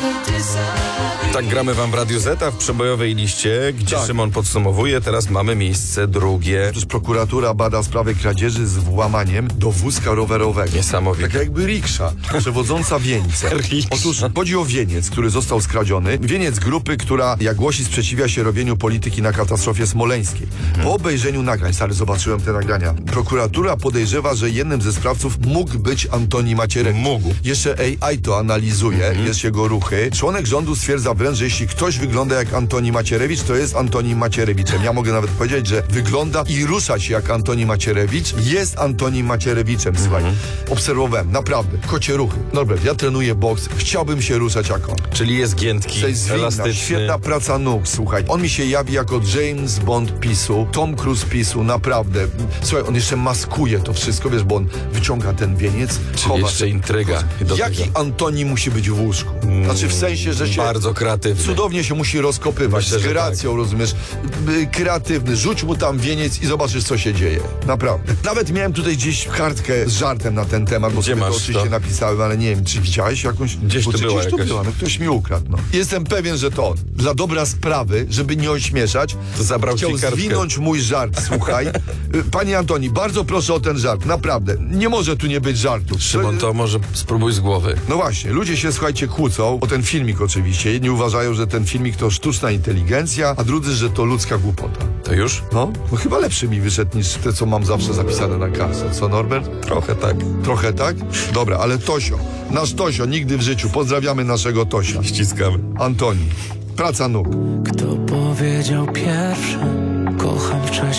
Tak gramy wam w Radiu Z, a w przebojowej liście, gdzie Szymon podsumowuje, teraz mamy miejsce drugie. Otóż prokuratura bada sprawę kradzieży z włamaniem do wózka rowerowego. Niesamowite. Tak jakby riksza, przewodząca wieńcem. Otóż chodzi o wieniec, który został skradziony. Wieniec grupy, która, jak głosi, sprzeciwia się robieniu polityki na katastrofie smoleńskiej. Po obejrzeniu nagrań, stary, zobaczyłem te nagrania. Prokuratura podejrzewa, że jednym ze sprawców mógł być Antoni Macierewicz. Mógł. Jeszcze AI to analizuje, jest jego ruchy. Członek rządu stwierdza wręcz, że jeśli ktoś wygląda jak Antoni Macierewicz, to jest Antoni Macierewiczem. Ja mogę nawet powiedzieć, że wygląda i rusza się jak Antoni Macierewicz. Jest Antoni Macierewiczem, słuchaj. Obserwowałem, naprawdę, kocie ruchy. Norbert, ja trenuję boks, chciałbym się ruszać jak on. Czyli jest giętki, To jest zwinna, elastyczny. świetna praca nóg, słuchaj. On mi się jawi jako James Bond PiSu, Tom Cruise PiSu, naprawdę. Słuchaj, on jeszcze maskuje to wszystko, wiesz, bo on wyciąga ten wieniec, Czyli chowa jeszcze się. intryga. Jaki Antoni musi być w łóżku? Znaczy w sensie, że się Bardzo kreatywny. cudownie się musi rozkopywać, Myślę, z że gracją, rozumiesz, kreatywny, rzuć mu tam wieniec i zobaczysz, co się dzieje. Naprawdę. Nawet miałem tutaj gdzieś kartkę z żartem na ten temat, bo Gdzie sobie to masz oczywiście to? napisałem, ale nie wiem, czy widziałeś jakąś... Gdzieś Bo to była gdzieś to jakaś. była, no ktoś mi ukradł, no. Jestem pewien, że to on. Dla dobra sprawy, żeby nie ośmieszać, To zabrał chciał ci kartkę. zwinąć mój żart, słuchaj. Panie Antoni, bardzo proszę o ten żart, naprawdę. Nie może tu nie być żartu. Szymon, to może spróbuj z głowy. No właśnie, ludzie się, słuchajcie, kłócą o ten filmik oczywiście. Jedni uważają, że ten filmik to sztuczna inteligencja, a drudzy, że to ludzka głupota. To już? No chyba lepszy mi wyszedł niż te, co mam zawsze zapisane na kartce. Co, Norbert? Trochę tak. Trochę tak? Dobra, ale Tosio, nasz Tosio, nigdy w życiu. Pozdrawiamy naszego Tosia. Ściskamy. Antoni, praca nóg. Kto powiedział pierwszy, kocham wcześniej.